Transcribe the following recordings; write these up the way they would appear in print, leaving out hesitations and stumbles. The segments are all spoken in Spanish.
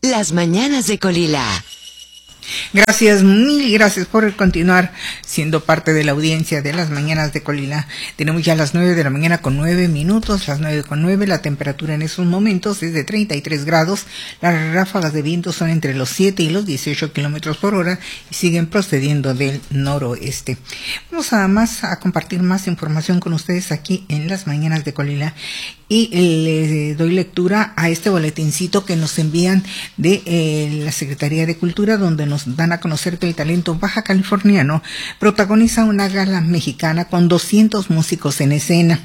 Las mañanas de Colila. Gracias, mil gracias por continuar siendo parte de la audiencia de las mañanas de Colila. Tenemos ya las 9 de la mañana con 9 minutos, las 9:09, la temperatura en estos momentos es de 33 grados, las ráfagas de viento son entre los 7 y los 18 kilómetros por hora y siguen procediendo del noroeste. Vamos a compartir más información con ustedes aquí en las mañanas de Colila. Y le doy lectura a este boletincito que nos envían de la Secretaría de Cultura, donde nos dan a conocer que el talento baja californiano protagoniza una gala mexicana con 200 músicos en escena.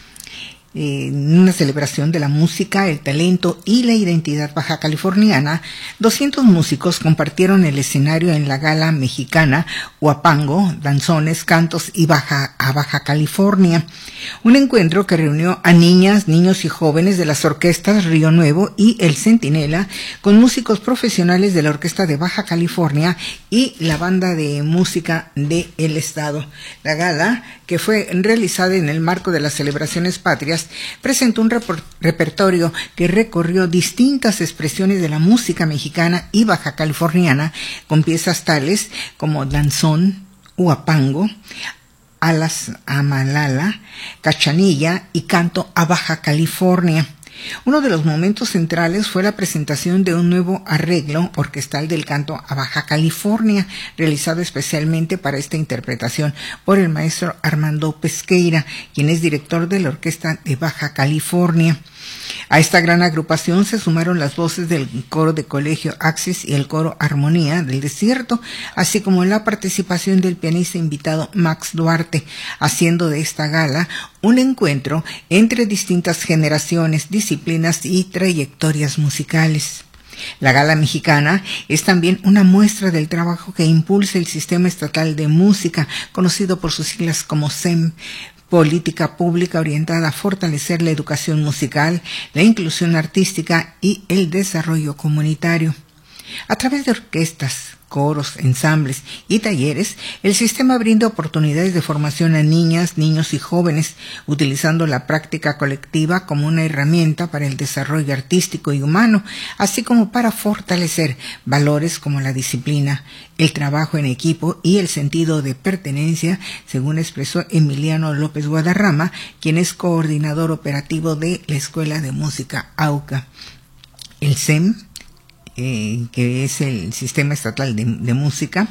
Una celebración de la música, el talento y la identidad baja californiana, 200 músicos compartieron el escenario en la gala mexicana Huapango, danzones, cantos y Baja California. Un encuentro que reunió a niñas, niños y jóvenes de las orquestas Río Nuevo y El Centinela, con músicos profesionales de la Orquesta de Baja California y la Banda de Música del Estado. La gala, que fue realizada en el marco de las celebraciones patrias, presentó un repertorio que recorrió distintas expresiones de la música mexicana y baja californiana, con piezas tales como danzón, huapango, alas a Malala, cachanilla y canto a Baja California. Uno de los momentos centrales fue la presentación de un nuevo arreglo orquestal del canto a Baja California, realizado especialmente para esta interpretación por el maestro Armando Pesqueira, quien es director de la Orquesta de Baja California. A esta gran agrupación se sumaron las voces del coro de Colegio Axis y el coro Armonía del Desierto, así como la participación del pianista invitado Max Duarte, haciendo de esta gala un encuentro entre distintas generaciones, disciplinas y trayectorias musicales. La gala mexicana es también una muestra del trabajo que impulsa el Sistema Estatal de Música, conocido por sus siglas como SEM, política pública orientada a fortalecer la educación musical, la inclusión artística y el desarrollo comunitario. A través de orquestas, coros, ensambles y talleres, el sistema brinda oportunidades de formación a niñas, niños y jóvenes, utilizando la práctica colectiva como una herramienta para el desarrollo artístico y humano, así como para fortalecer valores como la disciplina, el trabajo en equipo y el sentido de pertenencia, según expresó Emiliano López Guadarrama, quien es coordinador operativo de la Escuela de Música AUCA. El SEM, que es el Sistema Estatal de Música,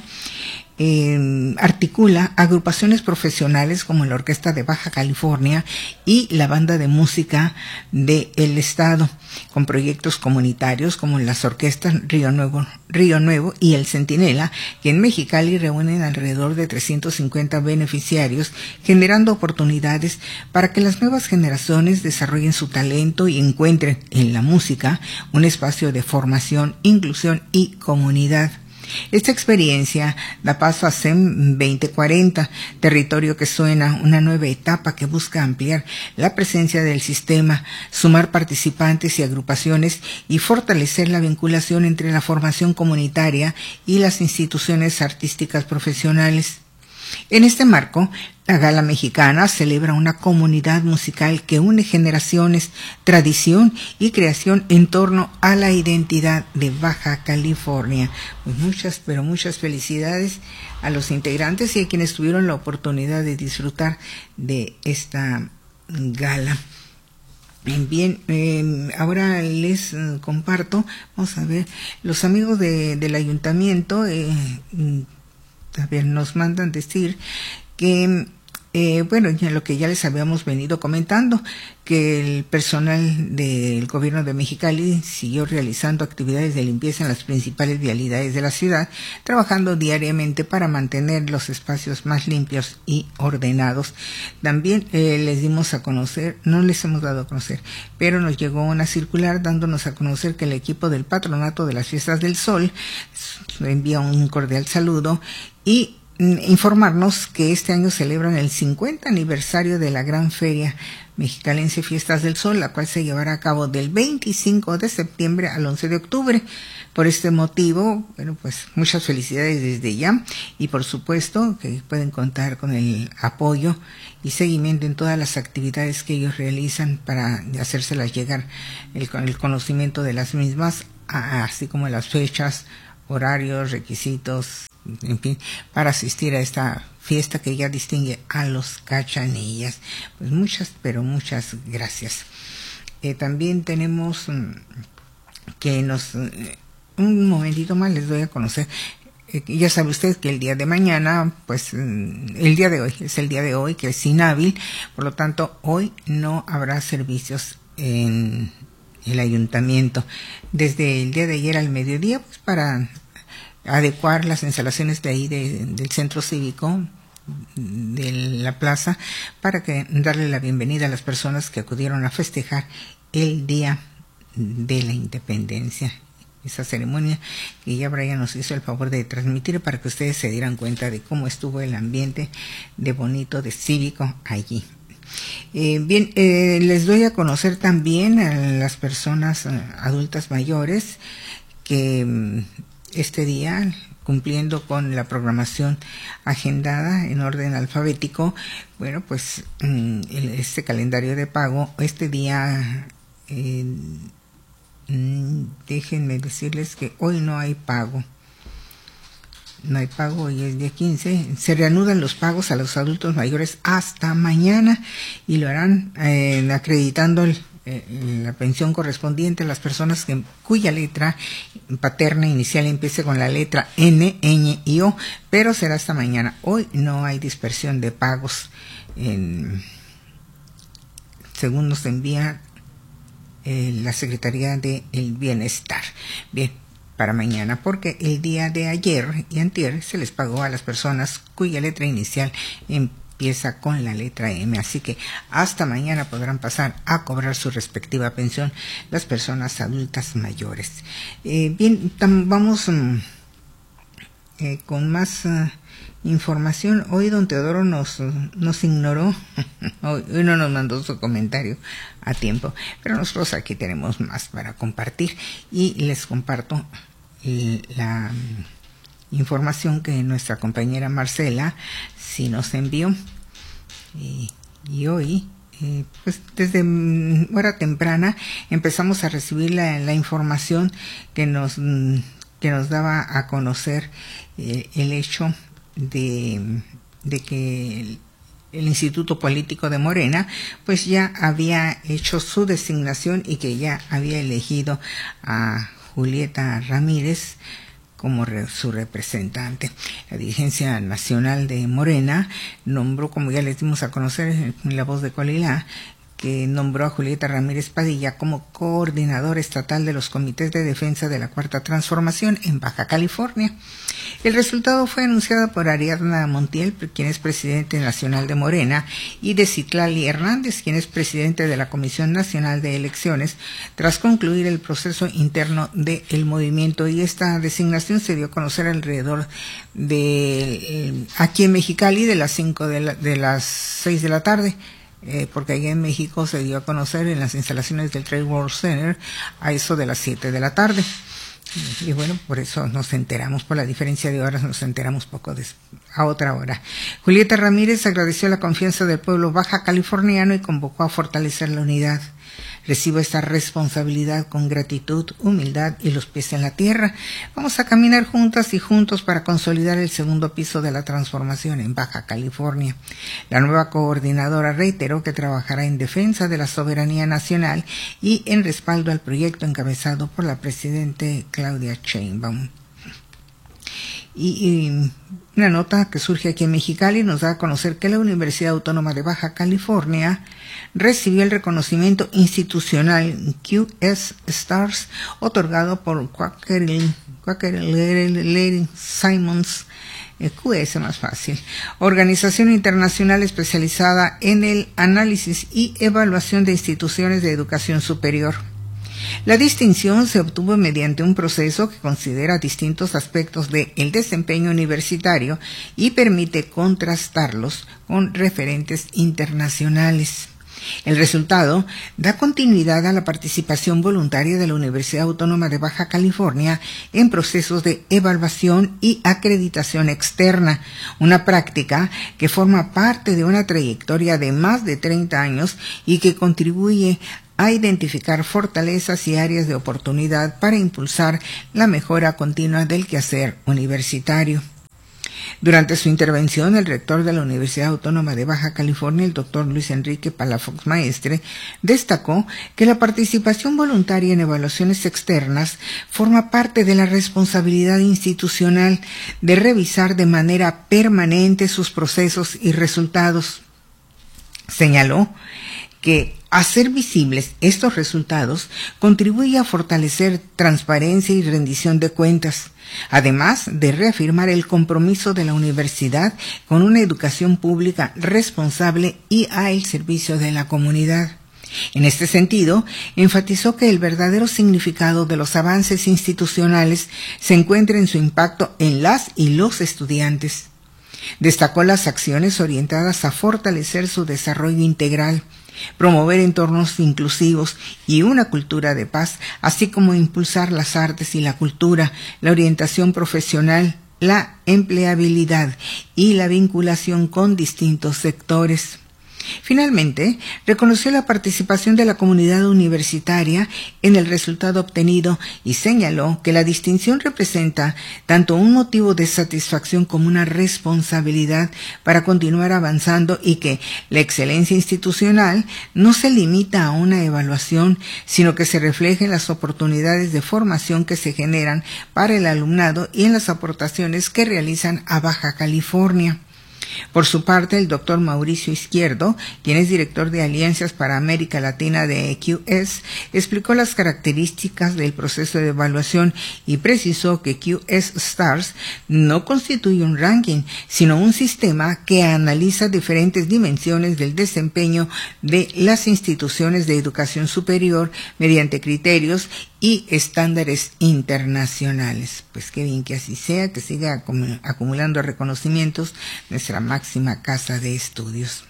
articula agrupaciones profesionales como la Orquesta de Baja California y la Banda de Música del Estado, con proyectos comunitarios como las orquestas Río Nuevo y El Centinela, que en Mexicali reúnen alrededor de 350 beneficiarios, generando oportunidades para que las nuevas generaciones desarrollen su talento y encuentren en la música un espacio de formación, inclusión y comunidad. Esta experiencia da paso a SEM 2040, territorio que suena, una nueva etapa que busca ampliar la presencia del sistema, sumar participantes y agrupaciones y fortalecer la vinculación entre la formación comunitaria y las instituciones artísticas profesionales. En este marco, la Gala Mexicana celebra una comunidad musical que une generaciones, tradición y creación en torno a la identidad de Baja California. Pues muchas felicidades a los integrantes y a quienes tuvieron la oportunidad de disfrutar de esta gala. Bien, ahora les comparto, vamos a ver, los amigos del ayuntamiento también nos mandan decir que, ya lo que ya les habíamos venido comentando, que el personal del gobierno de Mexicali siguió realizando actividades de limpieza en las principales vialidades de la ciudad, trabajando diariamente para mantener los espacios más limpios y ordenados. También les dimos a conocer, no les hemos dado a conocer, pero nos llegó una circular dándonos a conocer que el equipo del Patronato de las Fiestas del Sol envía un cordial saludo y informarnos que este año celebran el 50 aniversario de la Gran Feria Mexicalense Fiestas del Sol, la cual se llevará a cabo del 25 de septiembre al 11 de octubre. Por este motivo, pues muchas felicidades desde ya y por supuesto que pueden contar con el apoyo y seguimiento en todas las actividades que ellos realizan para hacérselas llegar el conocimiento de las mismas así como las fechas, horarios, requisitos, en fin, para asistir a esta fiesta que ya distingue a los Cachanillas. Pues muchas, pero muchas gracias. También tenemos que un momentito más les doy a conocer. Ya sabe usted que el día de mañana, pues el día de hoy, es el día de hoy que es inhábil, por lo tanto hoy no habrá servicios en el ayuntamiento. Desde el día de ayer al mediodía, pues para adecuar las instalaciones de ahí del centro cívico, de la plaza, para que darle la bienvenida a las personas que acudieron a festejar el día de la independencia. Esa ceremonia que ya Brian nos hizo el favor de transmitir para que ustedes se dieran cuenta de cómo estuvo el ambiente de bonito, de cívico allí. Bien, les doy a conocer también a las personas adultas mayores que este día, cumpliendo con la programación agendada en orden alfabético, bueno, pues este calendario de pago, este día, déjenme decirles que hoy no hay pago. No hay pago, hoy es día 15. Se reanudan los pagos a los adultos mayores hasta mañana y lo harán acreditando la pensión correspondiente a las personas cuya letra paterna inicial empiece con la letra N, ñ y O, pero será hasta mañana. Hoy no hay dispersión de pagos, según nos envía la Secretaría del Bienestar. Bien, para mañana, porque el día de ayer y antier se les pagó a las personas cuya letra inicial empieza con la letra M, así que hasta mañana podrán pasar a cobrar su respectiva pensión las personas adultas mayores. Bien, vamos con más información. Hoy don Teodoro nos ignoró, hoy no nos mandó su comentario a tiempo, pero nosotros aquí tenemos más para compartir y les comparto la información que nuestra compañera Marcela sí nos envió. Y hoy, pues desde hora temprana empezamos a recibir la información que nos daba a conocer el hecho de que el Instituto Político de Morena pues ya había hecho su designación y que ya había elegido a Julieta Ramírez como su representante. La dirigencia nacional de Morena nombró, como ya les dimos a conocer en La Voz de Colilá, que nombró a Julieta Ramírez Padilla como coordinadora estatal de los comités de defensa de la Cuarta Transformación en Baja California. El resultado fue anunciado por Ariadna Montiel, quien es presidente nacional de Morena, y de Citlali Hernández, quien es presidente de la Comisión Nacional de Elecciones, tras concluir el proceso interno del movimiento. Y esta designación se dio a conocer alrededor de aquí en Mexicali de las 6 de la tarde. Porque allá en México se dio a conocer en las instalaciones del Trade World Center a eso de las 7 de la tarde. Y bueno, por eso nos enteramos, por la diferencia de horas, nos enteramos poco a otra hora. Julieta Ramírez agradeció la confianza del pueblo baja californiano y convocó a fortalecer la unidad. Recibo esta responsabilidad con gratitud, humildad y los pies en la tierra. Vamos a caminar juntas y juntos para consolidar el segundo piso de la transformación en Baja California. La nueva coordinadora reiteró que trabajará en defensa de la soberanía nacional y en respaldo al proyecto encabezado por la presidente Claudia Sheinbaum. Y una nota que surge aquí en Mexicali nos da a conocer que la Universidad Autónoma de Baja California recibió el reconocimiento institucional QS Stars otorgado por Quaker Simons, QS más fácil, organización internacional especializada en el análisis y evaluación de instituciones de educación superior. La distinción se obtuvo mediante un proceso que considera distintos aspectos del desempeño universitario y permite contrastarlos con referentes internacionales. El resultado da continuidad a la participación voluntaria de la Universidad Autónoma de Baja California en procesos de evaluación y acreditación externa, una práctica que forma parte de una trayectoria de más de 30 años y que contribuye a identificar fortalezas y áreas de oportunidad para impulsar la mejora continua del quehacer universitario. Durante su intervención, el rector de la Universidad Autónoma de Baja California, el doctor Luis Enrique Palafox Maestre, destacó que la participación voluntaria en evaluaciones externas forma parte de la responsabilidad institucional de revisar de manera permanente sus procesos y resultados. Señaló que hacer visibles estos resultados contribuye a fortalecer transparencia y rendición de cuentas, además de reafirmar el compromiso de la universidad con una educación pública responsable y al servicio de la comunidad. En este sentido, enfatizó que el verdadero significado de los avances institucionales se encuentra en su impacto en las y los estudiantes. Destacó las acciones orientadas a fortalecer su desarrollo integral, promover entornos inclusivos y una cultura de paz, así como impulsar las artes y la cultura, la orientación profesional, la empleabilidad y la vinculación con distintos sectores. Finalmente, reconoció la participación de la comunidad universitaria en el resultado obtenido y señaló que la distinción representa tanto un motivo de satisfacción como una responsabilidad para continuar avanzando y que la excelencia institucional no se limita a una evaluación, sino que se refleja en las oportunidades de formación que se generan para el alumnado y en las aportaciones que realizan a Baja California. Por su parte, el doctor Mauricio Izquierdo, quien es director de Alianzas para América Latina de QS, explicó las características del proceso de evaluación y precisó que QS Stars no constituye un ranking, sino un sistema que analiza diferentes dimensiones del desempeño de las instituciones de educación superior mediante criterios y estándares internacionales. Pues qué bien que así sea, que siga acumulando reconocimientos nuestra máxima casa de estudios.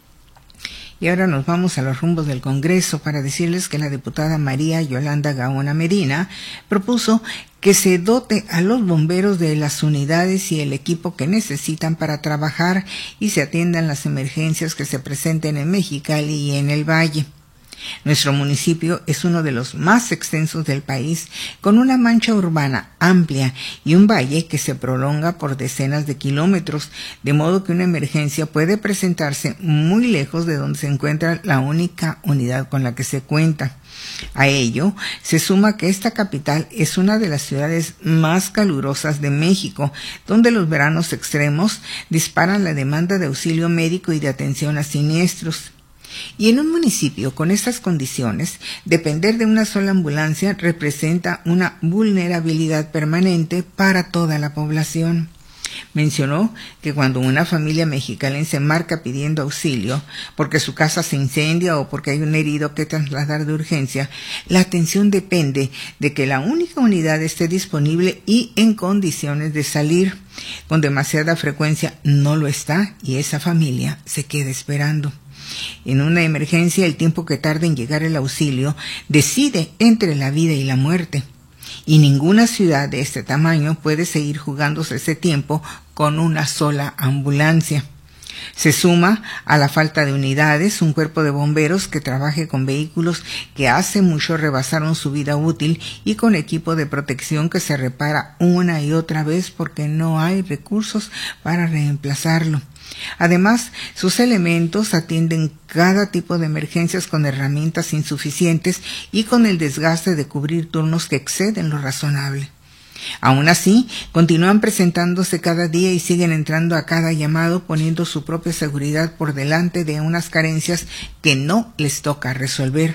Y ahora nos vamos a los rumbos del Congreso para decirles que la diputada María Yolanda Gaona Medina propuso que se dote a los bomberos de las unidades y el equipo que necesitan para trabajar y se atiendan las emergencias que se presenten en Mexicali y en el Valle. Nuestro municipio es uno de los más extensos del país, con una mancha urbana amplia y un valle que se prolonga por decenas de kilómetros, de modo que una emergencia puede presentarse muy lejos de donde se encuentra la única unidad con la que se cuenta. A ello se suma que esta capital es una de las ciudades más calurosas de México, donde los veranos extremos disparan la demanda de auxilio médico y de atención a siniestros. Y en un municipio con estas condiciones, depender de una sola ambulancia representa una vulnerabilidad permanente para toda la población. Mencionó que cuando una familia mexicalense marca pidiendo auxilio porque su casa se incendia o porque hay un herido que trasladar de urgencia, la atención depende de que la única unidad esté disponible y en condiciones de salir. Con demasiada frecuencia no lo está y esa familia se queda esperando. En una emergencia, el tiempo que tarda en llegar el auxilio decide entre la vida y la muerte. Y ninguna ciudad de este tamaño puede seguir jugándose ese tiempo con una sola ambulancia. Se suma a la falta de unidades un cuerpo de bomberos que trabaje con vehículos que hace mucho rebasaron su vida útil y con equipo de protección que se repara una y otra vez porque no hay recursos para reemplazarlo. Además, sus elementos atienden cada tipo de emergencias con herramientas insuficientes y con el desgaste de cubrir turnos que exceden lo razonable. Aún así, continúan presentándose cada día y siguen entrando a cada llamado poniendo su propia seguridad por delante de unas carencias que no les toca resolver.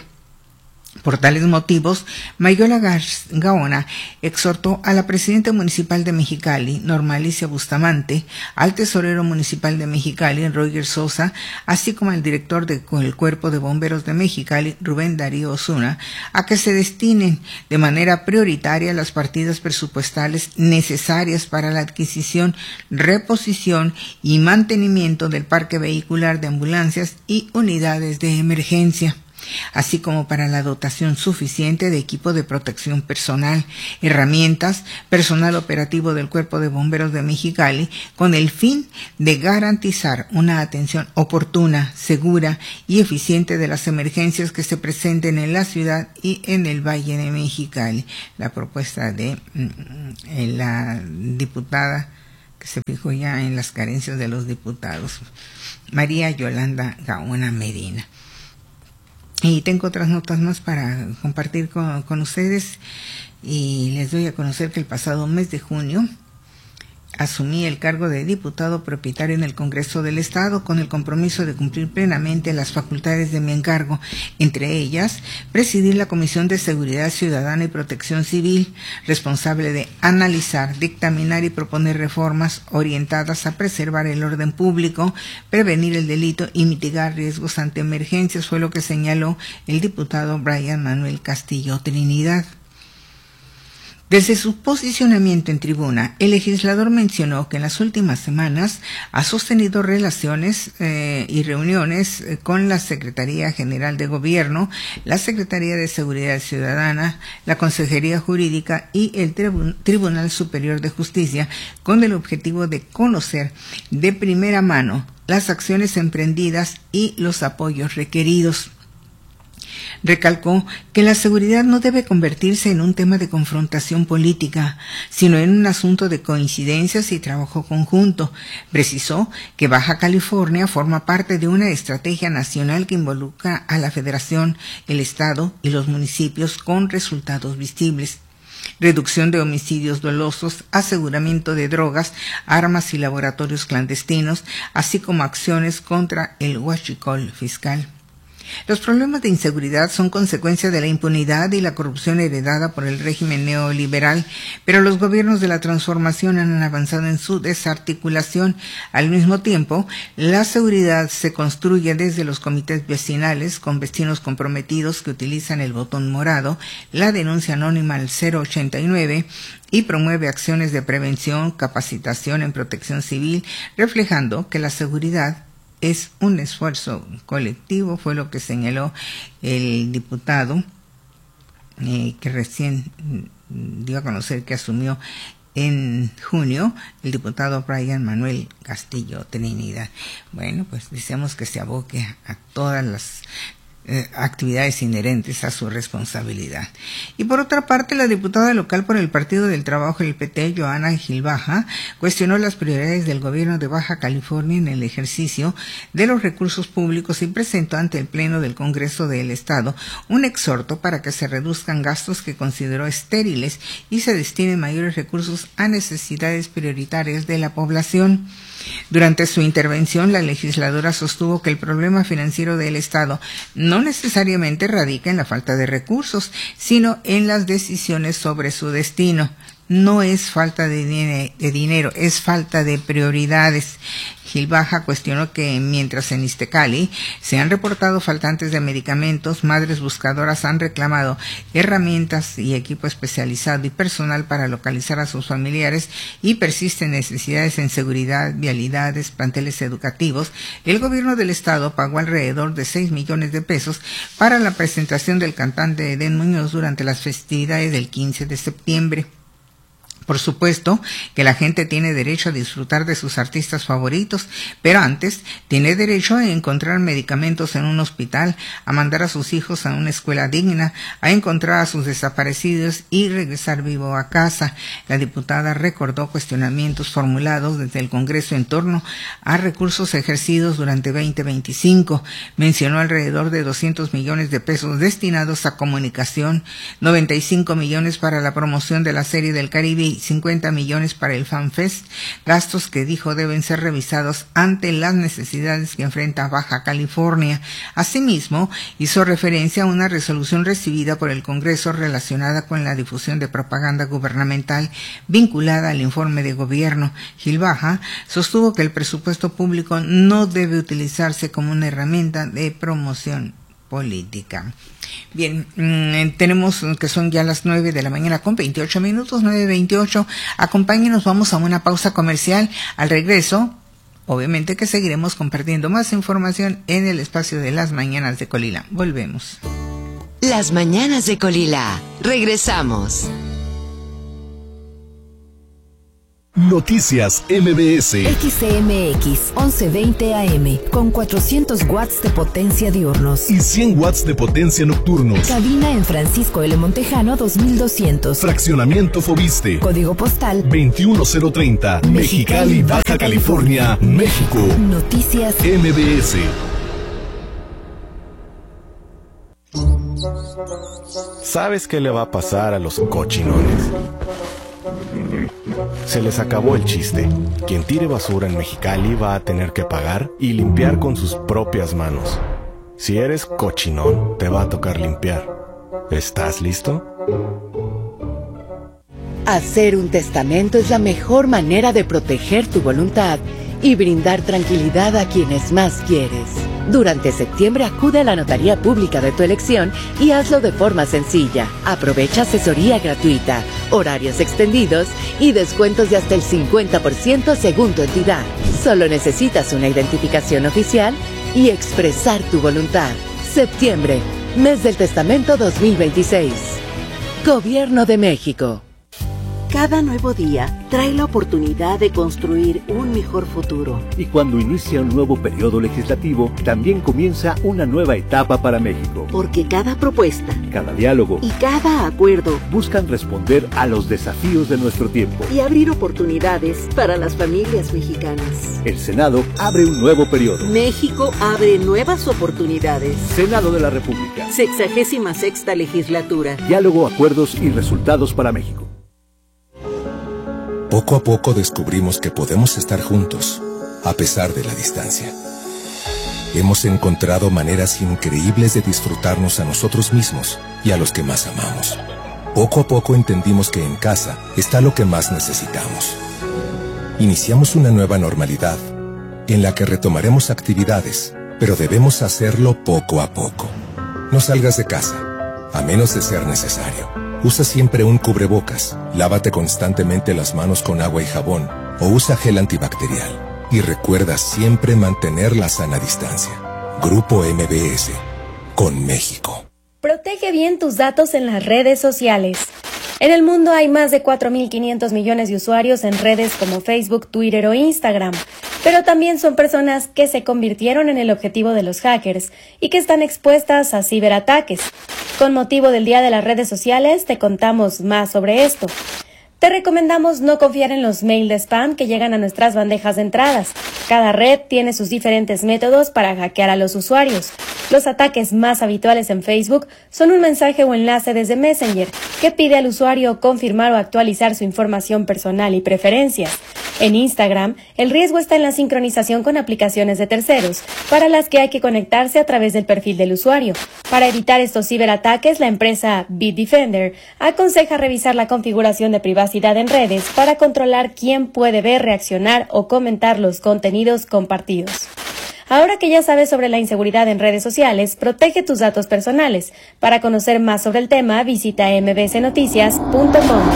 Por tales motivos, Mayola Gaona exhortó a la presidenta municipal de Mexicali, Norma Alicia Bustamante, al tesorero municipal de Mexicali, Roger Sosa, así como al director del Cuerpo de Bomberos de Mexicali, Rubén Darío Osuna, a que se destinen de manera prioritaria las partidas presupuestales necesarias para la adquisición, reposición y mantenimiento del parque vehicular de ambulancias y unidades de emergencia. así como para la dotación suficiente de equipo de protección personal, herramientas, personal operativo del Cuerpo de Bomberos de Mexicali, con el fin de garantizar una atención oportuna, segura y eficiente de las emergencias que se presenten en la ciudad y en el Valle de Mexicali. La propuesta de la diputada que se fijó ya en las carencias de los diputados, María Yolanda Gaona Medina. Y tengo otras notas más para compartir con ustedes, y les doy a conocer que el pasado mes de junio asumí el cargo de diputado propietario en el Congreso del Estado con el compromiso de cumplir plenamente las facultades de mi encargo, entre ellas presidir la Comisión de Seguridad Ciudadana y Protección Civil, responsable de analizar, dictaminar y proponer reformas orientadas a preservar el orden público, prevenir el delito y mitigar riesgos ante emergencias, fue lo que señaló el diputado Brian Manuel Castillo Trinidad. Desde su posicionamiento en tribuna, el legislador mencionó que en las últimas semanas ha sostenido relaciones y reuniones con la Secretaría General de Gobierno, la Secretaría de Seguridad Ciudadana, la Consejería Jurídica y el Tribunal Superior de Justicia, con el objetivo de conocer de primera mano las acciones emprendidas y los apoyos requeridos. Recalcó que la seguridad no debe convertirse en un tema de confrontación política, sino en un asunto de coincidencias y trabajo conjunto. Precisó que Baja California forma parte de una estrategia nacional que involucra a la Federación, el Estado y los municipios con resultados visibles. Reducción de homicidios dolosos, aseguramiento de drogas, armas y laboratorios clandestinos, así como acciones contra el huachicol fiscal. Los problemas de inseguridad son consecuencia de la impunidad y la corrupción heredada por el régimen neoliberal, pero los gobiernos de la transformación han avanzado en su desarticulación. Al mismo tiempo, la seguridad se construye desde los comités vecinales con vecinos comprometidos que utilizan el botón morado, la denuncia anónima al 089 y promueve acciones de prevención, capacitación en protección civil, reflejando que la seguridad es un esfuerzo colectivo, fue lo que señaló el diputado que recién dio a conocer que asumió en junio, el diputado Brian Manuel Castillo Trinidad. Bueno, pues deseamos que se aboque a todas las actividades inherentes a su responsabilidad. Y por otra parte, la diputada local por el Partido del Trabajo, el PT, Joana Gilbaja, cuestionó las prioridades del gobierno de Baja California en el ejercicio de los recursos públicos y presentó ante el Pleno del Congreso del Estado un exhorto para que se reduzcan gastos que consideró estériles y se destinen mayores recursos a necesidades prioritarias de la población. Durante su intervención, la legisladora sostuvo que el problema financiero del Estado no necesariamente radica en la falta de recursos, sino en las decisiones sobre su destino. No es falta de dinero, es falta de prioridades. Gilbaja cuestionó que mientras en Iztecali se han reportado faltantes de medicamentos, madres buscadoras han reclamado herramientas y equipo especializado y personal para localizar a sus familiares y persisten necesidades en seguridad, vialidades, planteles educativos, el gobierno del estado pagó alrededor de 6 millones de pesos para la presentación del cantante Edén Muñoz durante las festividades del 15 de septiembre. Por supuesto que la gente tiene derecho a disfrutar de sus artistas favoritos, pero antes tiene derecho a encontrar medicamentos en un hospital, a mandar a sus hijos a una escuela digna, a encontrar a sus desaparecidos y regresar vivo a casa. La diputada recordó cuestionamientos formulados desde el Congreso en torno a recursos ejercidos durante 2025. Mencionó alrededor de 200 millones de pesos destinados a comunicación, 95 millones para la promoción de la Serie del Caribe y 50 millones para el FanFest, gastos que dijo deben ser revisados ante las necesidades que enfrenta Baja California. Asimismo, hizo referencia a una resolución recibida por el Congreso relacionada con la difusión de propaganda gubernamental vinculada al informe de gobierno. Gilbaja sostuvo que el presupuesto público no debe utilizarse como una herramienta de promoción política. Bien, tenemos que son ya las 9 de la mañana con 28 minutos, 9:28. Acompáñenos, vamos a una pausa comercial. Al regreso, Obviamente que seguiremos compartiendo más información en el espacio de las mañanas de Colila. Volvemos. Las mañanas de Colila. Regresamos. Noticias MBS. XCMX 1120 AM con 400 watts de potencia diurnos y 100 watts de potencia nocturnos. Cabina en Francisco L. Montejano 2200. Fraccionamiento Fobiste. Código postal 21030. Mexicali, Baja California, México. Noticias MBS. ¿Sabes qué le va a pasar a los cochinones? Se les acabó el chiste. Quien tire basura en Mexicali va a tener que pagar y limpiar con sus propias manos. Si eres cochinón, te va a tocar limpiar. ¿Estás listo? Hacer un testamento es la mejor manera de proteger tu voluntad y brindar tranquilidad a quienes más quieres. Durante septiembre acude a la notaría pública de tu elección y hazlo de forma sencilla. Aprovecha asesoría gratuita, horarios extendidos y descuentos de hasta el 50% según tu entidad. Solo necesitas una identificación oficial y expresar tu voluntad. Septiembre, mes del testamento 2026. Gobierno de México. Cada nuevo día trae la oportunidad de construir un mejor futuro. Y cuando inicia un nuevo periodo legislativo, también comienza una nueva etapa para México. Porque cada propuesta, cada diálogo y cada acuerdo buscan responder a los desafíos de nuestro tiempo y abrir oportunidades para las familias mexicanas. El Senado abre un nuevo periodo. México abre nuevas oportunidades. Senado de la República. 66ª legislatura. Diálogo, acuerdos y resultados para México. Poco a poco descubrimos que podemos estar juntos, a pesar de la distancia. Hemos encontrado maneras increíbles de disfrutarnos a nosotros mismos y a los que más amamos. Poco a poco entendimos que en casa está lo que más necesitamos. Iniciamos una nueva normalidad, en la que retomaremos actividades, pero debemos hacerlo poco a poco. No salgas de casa, a menos de ser necesario. Usa siempre un cubrebocas, lávate constantemente las manos con agua y jabón, o usa gel antibacterial. Y recuerda siempre mantener la sana distancia. Grupo MBS, con México. Protege bien tus datos en las redes sociales. En el mundo hay más de 4.500 millones de usuarios en redes como Facebook, Twitter o Instagram, pero también son personas que se convirtieron en el objetivo de los hackers y que están expuestas a ciberataques. Con motivo del Día de las Redes Sociales, te contamos más sobre esto. Te recomendamos no confiar en los mails de spam que llegan a nuestras bandejas de entradas. Cada red tiene sus diferentes métodos para hackear a los usuarios. Los ataques más habituales en Facebook son un mensaje o enlace desde Messenger que pide al usuario confirmar o actualizar su información personal y preferencias. En Instagram, el riesgo está en la sincronización con aplicaciones de terceros, para las que hay que conectarse a través del perfil del usuario. Para evitar estos ciberataques, la empresa Bitdefender aconseja revisar la configuración de privacidad en redes para controlar quién puede ver, reaccionar o comentar los contenidos compartidos. Ahora que ya sabes sobre la inseguridad en redes sociales, protege tus datos personales. Para conocer más sobre el tema, visita mbsnoticias.com.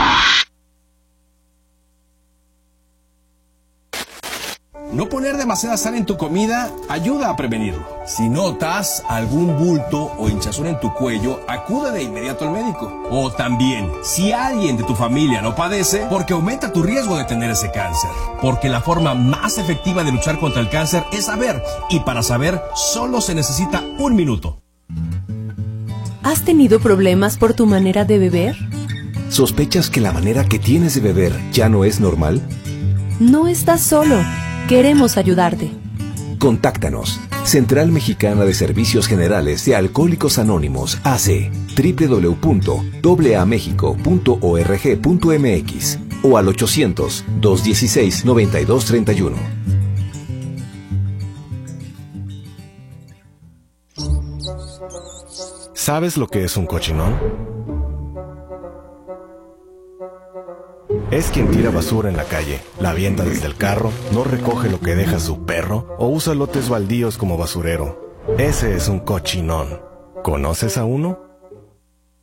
No poner demasiada sal en tu comida ayuda a prevenirlo. Si notas algún bulto o hinchazón en tu cuello, acude de inmediato al médico. O también, si alguien de tu familia lo padece, porque aumenta tu riesgo de tener ese cáncer. Porque la forma más efectiva de luchar contra el cáncer es saber. Y para saber, solo se necesita 1 minuto. ¿Has tenido problemas por tu manera de beber? ¿Sospechas que la manera que tienes de beber ya no es normal? No estás solo. Queremos ayudarte. Contáctanos. Central Mexicana de Servicios Generales de Alcohólicos Anónimos AC. www.amexico.org.mx o al 800-216-9231. ¿Sabes lo que es un cochinón? Es quien tira basura en la calle, la avienta desde el carro, no recoge lo que deja su perro o usa lotes baldíos como basurero. Ese es un cochinón. ¿Conoces a uno?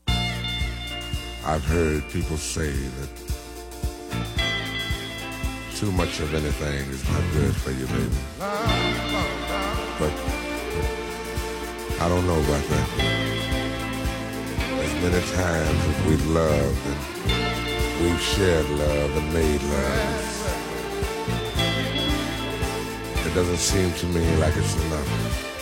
I've heard people say that too much of anything is not good for you, baby. But I don't know about that. As many times as we've loved and we've shared love and made love, it doesn't seem to me like it's enough.